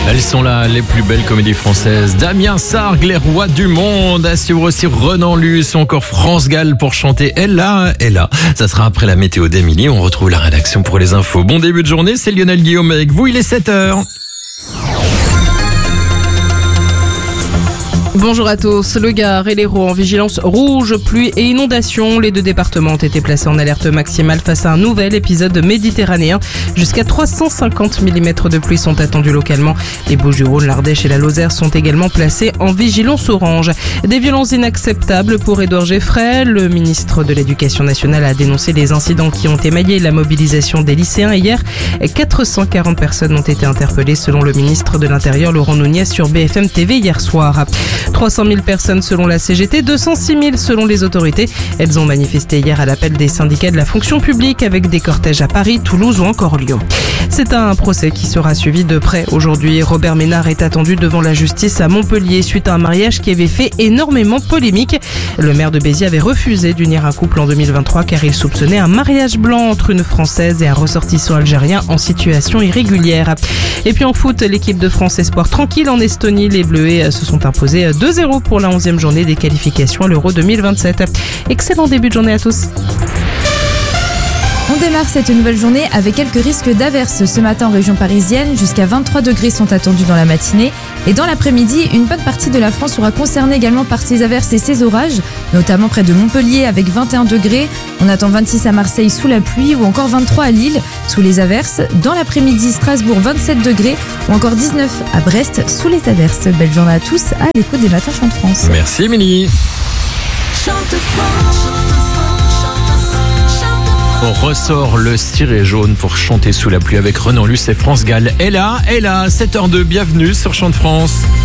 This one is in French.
Elles sont là, les plus belles comédies françaises. Damien Sargue, les rois du monde. À suivre aussi Renan Luce ou encore France Gall pour chanter Ella, Ella. Ça sera après la météo d'Émilie. On retrouve la rédaction pour les infos. Bon début de journée, c'est Lionel Guillaume avec vous. Il est 7h. Bonjour à tous. Le Gard et l'Hérault en vigilance rouge, pluie et inondation. Les deux départements ont été placés en alerte maximale face à un nouvel épisode méditerranéen. Jusqu'à 350 mm de pluie sont attendus localement. Les Bouches-du-Rhône, l'Ardèche et la Lozère sont également placés en vigilance orange. Des violences inacceptables pour Édouard Geoffrey. Le ministre de l'Éducation nationale a dénoncé les incidents qui ont émaillé la mobilisation des lycéens. Hier, 440 personnes ont été interpellées selon le ministre de l'Intérieur Laurent Nunez sur BFM TV hier soir. 300 000 personnes selon la CGT, 206 000 selon les autorités. Elles ont manifesté hier à l'appel des syndicats de la fonction publique avec des cortèges à Paris, Toulouse ou encore Lyon. C'est un procès qui sera suivi de près aujourd'hui. Robert Ménard est attendu devant la justice à Montpellier suite à un mariage qui avait fait énormément polémique. Le maire de Béziers avait refusé d'unir un couple en 2023 car il soupçonnait un mariage blanc entre une Française et un ressortissant algérien en situation irrégulière. Et puis en foot, l'équipe de France Espoir tranquille en Estonie. Les Bleuets se sont imposés 2-0 pour la 11e journée des qualifications à l'Euro 2027. Excellent début de journée à tous. On démarre cette nouvelle journée avec quelques risques d'averses ce matin en région parisienne. Jusqu'à 23 degrés sont attendus dans la matinée. Et dans l'après-midi, une bonne partie de la France sera concernée également par ces averses et ces orages, notamment près de Montpellier avec 21 degrés. On attend 26 à Marseille sous la pluie ou encore 23 à Lille sous les averses. Dans l'après-midi, Strasbourg 27 degrés ou encore 19 à Brest sous les averses. Belle journée à tous à l'écoute des matins Chante France. Merci Émilie. On ressort le ciré jaune pour chanter sous la pluie avec Renan Luce et France Gall. Et là, 7h02, bienvenue sur Chante France.